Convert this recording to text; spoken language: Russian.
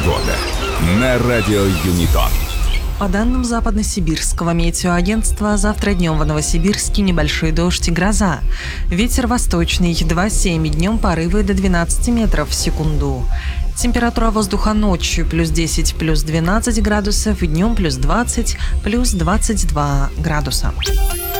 Погода на радио Юнитон. По данным Западно-Сибирского метеоагентства, завтра днем в Новосибирске небольшой дождь и гроза. Ветер восточный 2,7, днем порывы до 12 метров в секунду. Температура воздуха ночью плюс 10, плюс 12 градусов, днем плюс 20, плюс 22 градуса.